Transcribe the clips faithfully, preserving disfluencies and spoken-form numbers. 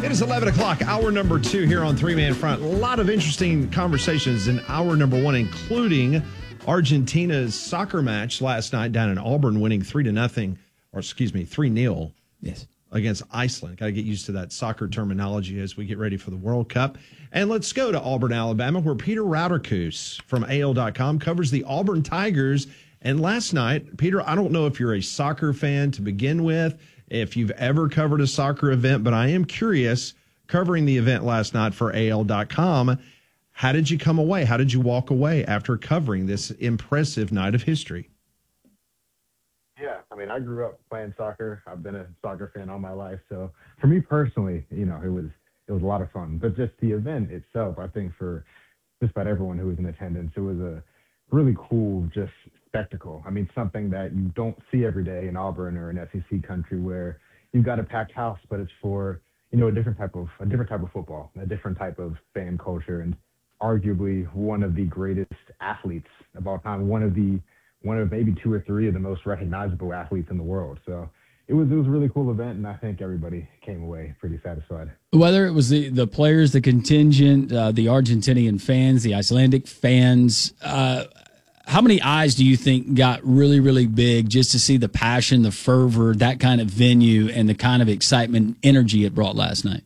It is eleven o'clock, hour number two here on Three Man Front. A lot of interesting conversations in hour number one, including Argentina's soccer match last night down in Auburn, winning three to nothing, or excuse me, three nil. Yes. Against Iceland. Got to get used to that soccer terminology as we get ready for the World Cup. And let's go to Auburn, Alabama, where Peter Rauterkus from A L dot com covers the Auburn Tigers. And last night, Peter, I don't know if you're a soccer fan to begin with, if you've ever covered a soccer event, but I am curious, covering the event last night for A L dot com, how did you come away? How did you walk away after covering this impressive night of history? Yeah, I mean, I grew up playing soccer. I've been a soccer fan all my life. So for me personally, you know, it was it was a lot of fun. But just the event itself, I think for just about everyone who was in attendance, it was a really cool just spectacle. I mean, something that you don't see every day in Auburn or in S E C country, where you've got a packed house, but it's for, you know, a different type of a different type of football, a different type of fan culture, and arguably one of the greatest athletes of all time, one of the one of maybe two or three of the most recognizable athletes in the world. So it was it was a really cool event, and I think everybody came away pretty satisfied. Whether it was the, the players, the contingent, uh, the Argentinian fans, the Icelandic fans, uh, how many eyes do you think got really, really big just to see the passion, the fervor, that kind of venue, and the kind of excitement and energy it brought last night?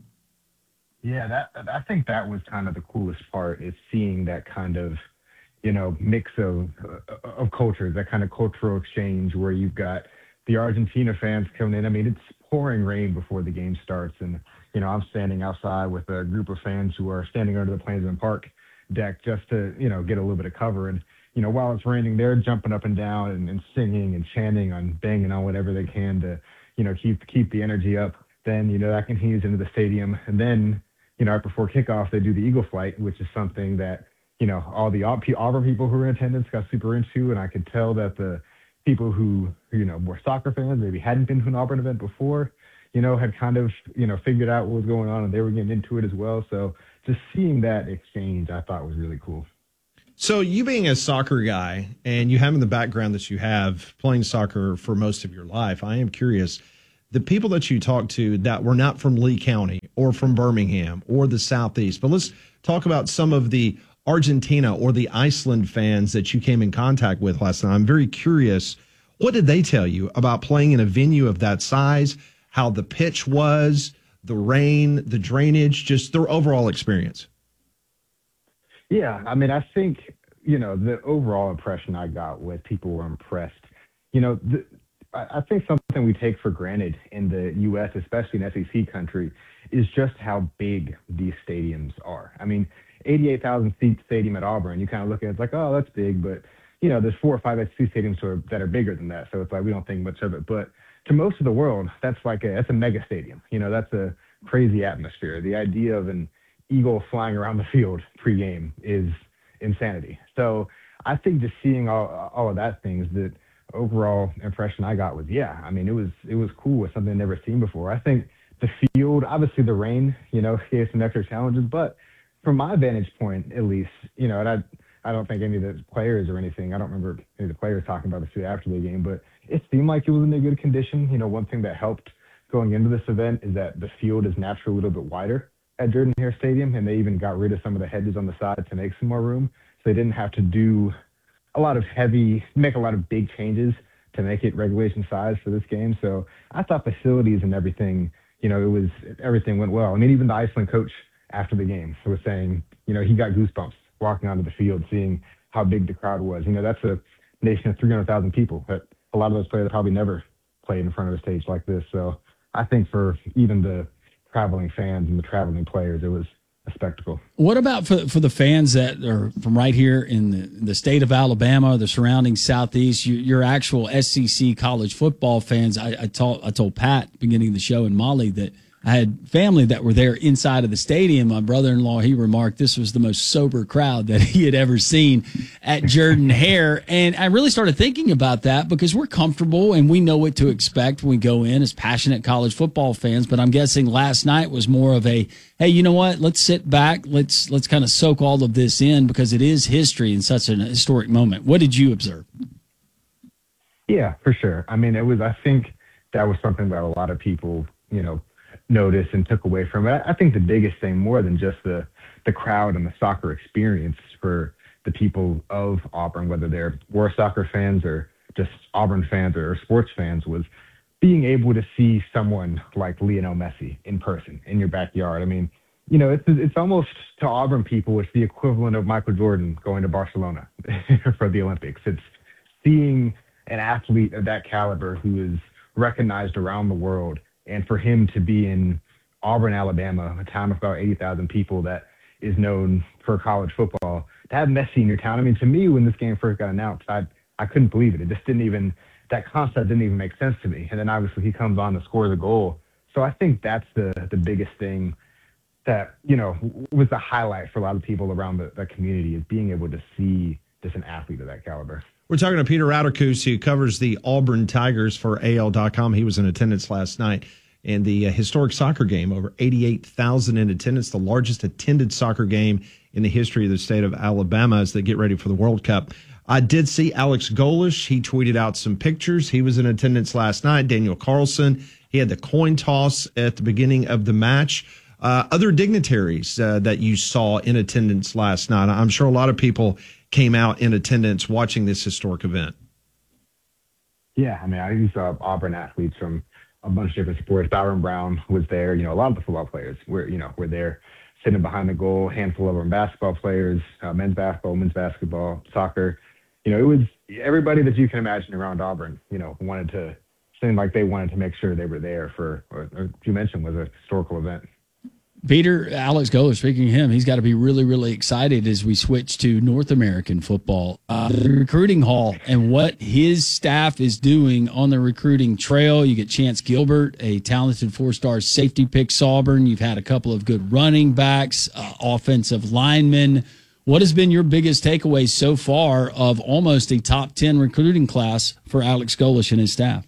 Yeah, that I think that was kind of the coolest part, is seeing that kind of, you know, mix of of cultures, that kind of cultural exchange where you've got the Argentina fans coming in. I mean, it's pouring rain before the game starts, and, you know, I'm standing outside with a group of fans who are standing under the Plainsman Park deck just to, you know, get a little bit of cover. And, you know, while it's raining, they're jumping up and down and, and singing and chanting on, banging on whatever they can to, you know, keep keep the energy up. Then, you know, that continues into the stadium. And then, you know, right before kickoff, they do the Eagle Flight, which is something that, you know, all the Auburn people who were in attendance got super into. And I could tell that the people who, you know, were soccer fans, maybe hadn't been to an Auburn event before, you know, had kind of, you know, figured out what was going on, and they were getting into it as well. So just seeing that exchange, I thought was really cool. So you being a soccer guy and you having the background that you have playing soccer for most of your life, I am curious, the people that you talk to that were not from Lee County or from Birmingham or the Southeast, but let's talk about some of the Argentina or the Iceland fans that you came in contact with last night. I'm very curious, what did they tell you about playing in a venue of that size, how the pitch was, the rain, the drainage, just their overall experience? Yeah, I mean, I think, you know, the overall impression I got was people were impressed. You know, the, I think something we take for granted in the U S, especially in S E C country, is just how big these stadiums are. I mean, eighty-eight thousand seat stadium at Auburn, you kind of look at it, it's like, oh, that's big, but, you know, there's four or five S E C stadiums that are, that are bigger than that, so it's like we don't think much of it. But to most of the world, that's like a, that's a mega stadium. You know, that's a crazy atmosphere. The idea of an eagle flying around the field pregame is insanity. So I think just seeing all, all of that things, that overall impression I got was, yeah, I mean, it was it was cool. It's something I've never seen before. I think the field, obviously the rain, you know, gave some extra challenges, but from my vantage point, at least, you know, and I I don't think any of the players or anything, I don't remember any of the players talking about the after the game, but it seemed like it was in a good condition. You know, one thing that helped going into this event is that the field is naturally a little bit wider at Jordan-Hare Stadium, and they even got rid of some of the hedges on the side to make some more room, so they didn't have to do a lot of heavy, make a lot of big changes to make it regulation size for this game. So I thought facilities and everything, you know, it was, everything went well. I mean, even the Iceland coach after the game was saying, you know, he got goosebumps walking onto the field, seeing how big the crowd was. You know, that's a nation of three hundred thousand people, but a lot of those players probably never played in front of a stage like this. So I think for even the traveling fans and the traveling players, it was a spectacle. What about for for the fans that are from right here in the, the state of Alabama, the surrounding Southeast, you, your actual S E C college football fans? I, I told I told Pat beginning of the show and Molly that I had family that were there inside of the stadium. My brother-in-law, he remarked this was the most sober crowd that he had ever seen at Jordan-Hare. And I really started thinking about that because we're comfortable and we know what to expect when we go in as passionate college football fans. But I'm guessing last night was more of a, hey, you know what? Let's sit back. Let's let's kind of soak all of this in because it is history and such an historic moment. What did you observe? Yeah, for sure. I mean, it was, I think that was something that a lot of people, you know, noticed and took away from it. I think the biggest thing, more than just the the crowd and the soccer experience for the people of Auburn, whether they're were soccer fans or just Auburn fans or sports fans, was being able to see someone like Lionel Messi in person in your backyard. I mean, you know, it's it's almost, to Auburn people, it's the equivalent of Michael Jordan going to Barcelona for the Olympics. It's seeing an athlete of that caliber who is recognized around the world, and for him to be in Auburn, Alabama, a town of about eighty thousand people that is known for college football, to have Messi in your town. I mean, to me, when this game first got announced, I I couldn't believe it. It just didn't even, that concept didn't even make sense to me. And then obviously he comes on to score the goal. So I think that's the the biggest thing that, you know, was the highlight for a lot of people around the, the community, is being able to see just an athlete of that caliber. We're talking to Peter Rauterkus, who covers the Auburn Tigers for A L dot com. He was in attendance last night in the uh, historic soccer game. Over eighty-eight thousand in attendance, the largest attended soccer game in the history of the state of Alabama as they get ready for the World Cup. I did see Alex Golesh. He tweeted out some pictures. He was in attendance last night. Daniel Carlson, he had the coin toss at the beginning of the match. Uh, other dignitaries uh, that you saw in attendance last night. I'm sure a lot of people came out in attendance watching this historic event. Yeah, I mean, I saw Auburn athletes from a bunch of different sports. Byron Brown was there. You know, a lot of the football players were, you know, were there sitting behind the goal. A handful of them basketball players, uh, men's basketball, women's basketball, soccer. You know, it was everybody that you can imagine around Auburn, you know, wanted to, seemed like they wanted to make sure they were there for, or, or you mentioned, was a historical event. Peter, Alex Golesh, speaking of him, he's got to be really, really excited as we switch to North American football. Uh, the recruiting hall and what his staff is doing on the recruiting trail. You get Chance Gilbert, a talented four-star safety pick, Auburn. You've had a couple of good running backs, uh, offensive linemen. What has been your biggest takeaway so far of almost a top ten recruiting class for Alex Golesh and his staff?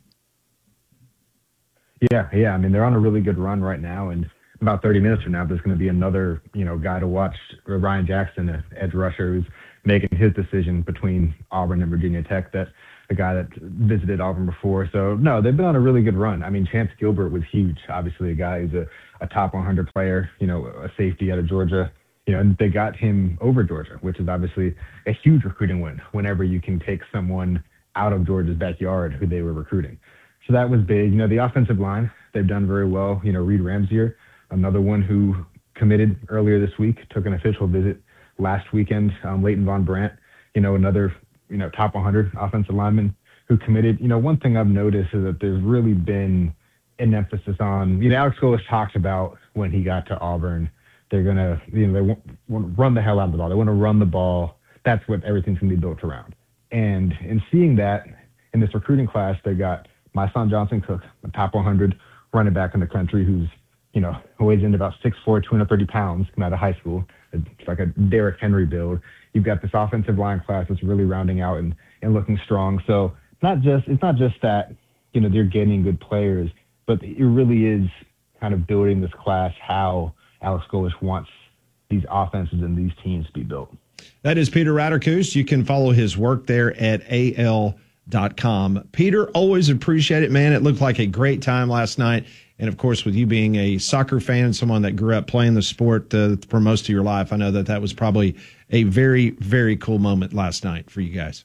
Yeah, yeah. I mean, they're on a really good run right now, and about thirty minutes from now, there's going to be another, you know, guy to watch, Ryan Jackson, an edge rusher, who's making his decision between Auburn and Virginia Tech, that the guy that visited Auburn before. So, no, they've been on a really good run. I mean, Chance Gilbert was huge. Obviously, a guy who's a, a top one hundred player, you know, a safety out of Georgia. You know, and they got him over Georgia, which is obviously a huge recruiting win whenever you can take someone out of Georgia's backyard who they were recruiting. So that was big. You know, the offensive line, they've done very well. You know, Reed Ramsier, another one who committed earlier this week, took an official visit last weekend. Um, Leighton Von Brandt, you know, another, you know, top one hundred offensive lineman who committed. You know, one thing I've noticed is that there's really been an emphasis on, you know, Alex Golesh talked about when he got to Auburn, they're going to, you know, they want, want to run the hell out of the ball. They want to run the ball. That's what everything's going to be built around. And in seeing that in this recruiting class, they got my son Johnson Cook, a top one hundred running back in the country, who's, you know, weighs in about six foot four, two hundred thirty pounds, coming out of high school. It's like a Derrick Henry build. You've got this offensive line class that's really rounding out and, and looking strong. So not just, it's not just that, you know, they're getting good players, but it really is kind of building this class how Alex Golesh wants these offenses and these teams to be built. That is Peter Rauterkus. You can follow his work there at A L dot com. Peter, always appreciate it, man. It looked like a great time last night. And, of course, with you being a soccer fan, someone that grew up playing the sport uh, for most of your life, I know that that was probably a very, very cool moment last night for you guys.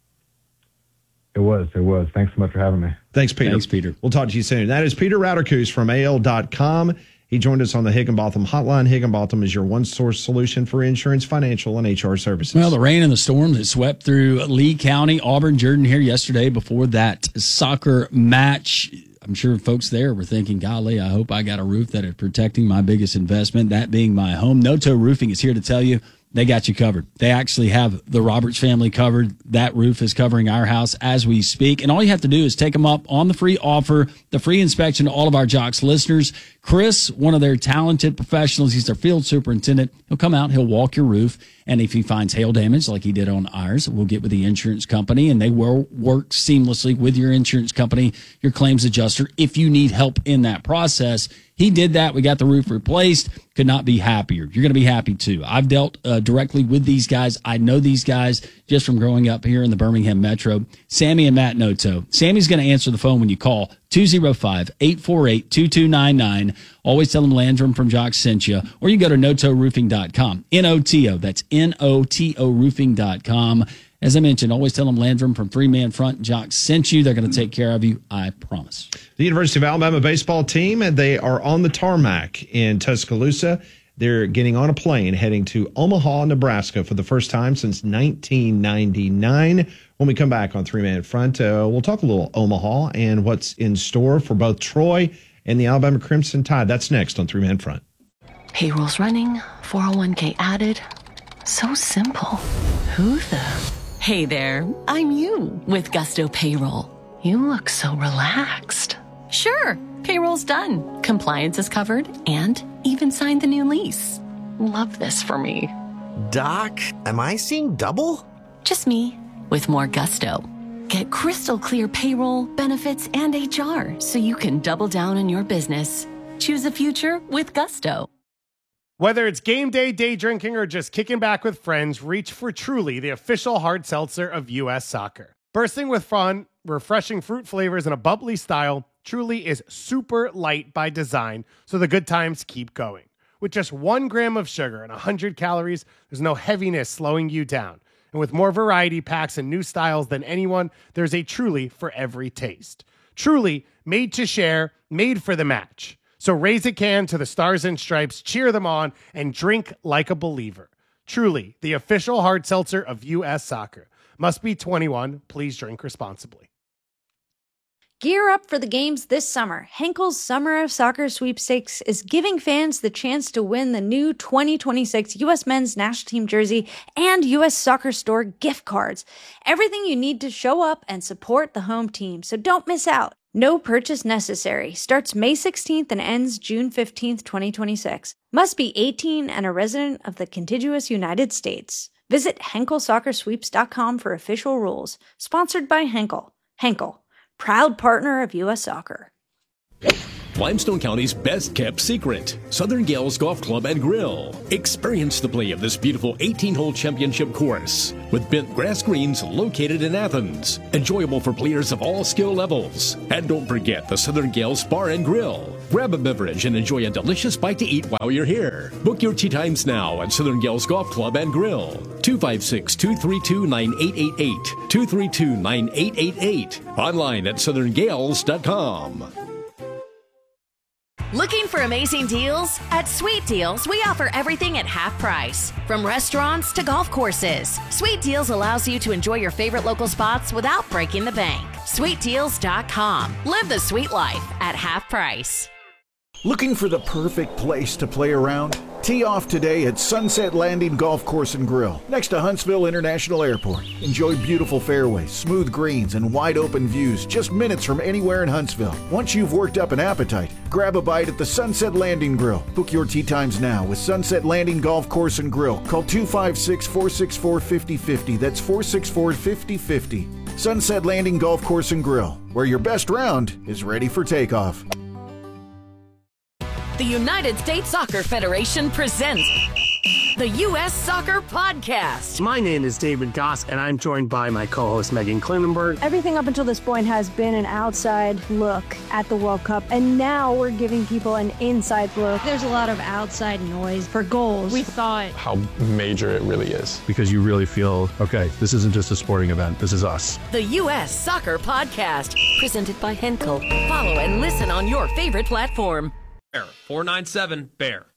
It was. It was. Thanks so much for having me. Thanks, Peter. Thanks, Peter. We'll talk to you soon. That is Peter Rauterkus from A L dot com. He joined us on the Higginbotham Hotline. Higginbotham is your one-source solution for insurance, financial, and H R services. Well, the rain and the storms that swept through Lee County, Auburn, Jordan here yesterday before that soccer match. I'm sure folks there were thinking, golly, I hope I got a roof that is protecting my biggest investment, that being my home. No-Toe Roofing is here to tell you they got you covered. They actually have the Roberts family covered. That roof is covering our house as we speak. And all you have to do is take them up on the free offer, the free inspection to all of our Jocks listeners. Chris, one of their talented professionals, he's their field superintendent. He'll come out, he'll walk your roof. And if he finds hail damage like he did on ours, we'll get with the insurance company, and they will work seamlessly with your insurance company, your claims adjuster. If you need help in that process, He did that. We got the roof replaced. Could not be happier. You're going to be happy too. I've dealt uh, directly with these guys. I know these guys just from growing up here in the Birmingham Metro. Sammy and Matt Noto. Sammy's going to answer the phone when you call two oh five, eight four eight, two two nine nine. Always tell them Landrum from Jock sent you. Or you go to noto roofing dot com. N O T O. That's N O T O roofing dot com. As I mentioned, always tell them Landrum from Three Man Front Jock sent you. They're going to take care of you. I promise. The University of Alabama baseball team, they are on the tarmac in Tuscaloosa. They're getting on a plane heading to Omaha, Nebraska for the first time since nineteen ninety-nine. When we come back on Three Man Front, uh, we'll talk a little Omaha and what's in store for both Troy and the Alabama Crimson Tide. That's next on Three Man Front. Payroll's running, four oh one k added. So simple. Who the... Hey there, I'm you with Gusto Payroll. You look so relaxed. Sure, payroll's done. Compliance is covered and even signed the new lease. Love this for me. Doc, am I seeing double? Just me with more gusto. Get crystal clear payroll, benefits, and H R so you can double down on your business. Choose a future with Gusto. Whether it's game day, day drinking, or just kicking back with friends, reach for Truly, the official hard seltzer of U S Soccer. Bursting with fun, refreshing fruit flavors, and a bubbly style, Truly is super light by design, so the good times keep going. With just one gram of sugar and one hundred calories, there's no heaviness slowing you down. And with more variety packs and new styles than anyone, there's a Truly for every taste. Truly, made to share, made for the match. So raise a can to the Stars and Stripes, cheer them on, and drink like a believer. Truly, the official hard seltzer of U S Soccer. Must be twenty-one. Please drink responsibly. Gear up for the games this summer. Henkel's Summer of Soccer Sweepstakes is giving fans the chance to win the new twenty twenty-six U S Men's National Team jersey and U S Soccer Store gift cards. Everything you need to show up and support the home team, so don't miss out. No purchase necessary. Starts May sixteenth and ends June fifteenth, twenty twenty-six. Must be eighteen and a resident of the contiguous United States. Visit Henkel Soccer Sweeps dot com for official rules. Sponsored by Henkel. Henkel, proud partner of U S Soccer. Limestone County's best-kept secret, Southern Gales Golf Club and Grill. Experience the play of this beautiful eighteen-hole championship course with bent grass greens located in Athens. Enjoyable for players of all skill levels. And don't forget the Southern Gales Bar and Grill. Grab a beverage and enjoy a delicious bite to eat while you're here. Book your tee times now at Southern Gales Golf Club and Grill. two five six, two three two, nine eight eight eight. two three two, nine eight eight eight. Online at southern gales dot com. Looking for amazing deals? At Sweet Deals, we offer everything at half price. From restaurants to golf courses, Sweet Deals allows you to enjoy your favorite local spots without breaking the bank. sweet deals dot com. Live the sweet life at half price. Looking for the perfect place to play around? Tee off today at Sunset Landing Golf Course and Grill, next to Huntsville International Airport. Enjoy beautiful fairways, smooth greens, and wide open views just minutes from anywhere in Huntsville. Once you've worked up an appetite, grab a bite at the Sunset Landing Grill. Book your tee times now with Sunset Landing Golf Course and Grill. Call two five six, four six four, five oh five oh. That's four six four, five oh five oh. Sunset Landing Golf Course and Grill, where your best round is ready for takeoff. The United States Soccer Federation presents the U S Soccer Podcast. My name is David Goss, and I'm joined by my co-host Megan Klinenberg. Everything up until this point has been an outside look at the World Cup, and now we're giving people an inside look. There's a lot of outside noise for goals. We thought how major it really is, because you really feel, okay, this isn't just a sporting event, this is us. The U S Soccer Podcast, presented by Henkel. Follow and listen on your favorite platform. four nine seven, B E A R.